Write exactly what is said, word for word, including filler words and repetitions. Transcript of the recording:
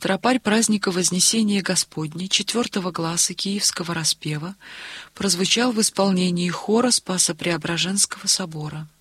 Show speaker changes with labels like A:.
A: Тропарь праздника Вознесения Господня четвертого гласа Киевского распева прозвучал в исполнении хора Спасо-Преображенского собора.